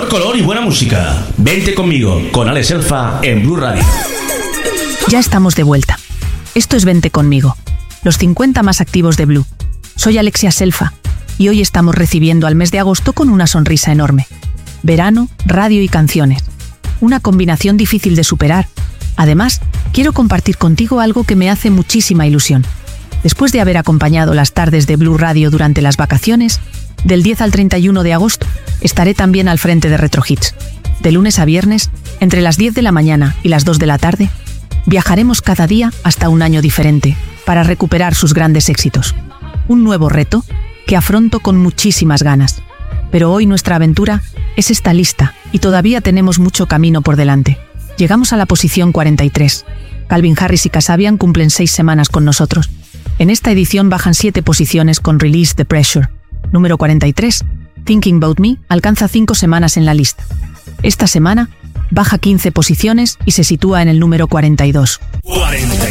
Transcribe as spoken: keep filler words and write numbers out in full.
mejor color y buena música. Vente conmigo, con Alex Selfa en Blue Radio. Ya estamos de vuelta. Esto es Vente conmigo, los cincuenta más activos de Blue. Soy Alexia Selfa y hoy estamos recibiendo al mes de agosto con una sonrisa enorme. Verano, radio y canciones. Una combinación difícil de superar. Además, quiero compartir contigo algo que me hace muchísima ilusión. Después de haber acompañado las tardes de Blue Radio durante las vacaciones, del diez al treinta y uno de agosto estaré también al frente de Retro Hits. De lunes a viernes, entre las diez de la mañana y las dos de la tarde, viajaremos cada día hasta un año diferente para recuperar sus grandes éxitos. Un nuevo reto que afronto con muchísimas ganas. Pero hoy nuestra aventura es esta lista y todavía tenemos mucho camino por delante. Llegamos a la posición cuarenta y tres. Calvin Harris y Kasabian cumplen seis semanas con nosotros. En esta edición bajan siete posiciones con Release the Pressure. Número cuarenta y tres. Thinking About Me alcanza cinco semanas en la lista. Esta semana baja quince posiciones y se sitúa en el número cuarenta y dos. cuarenta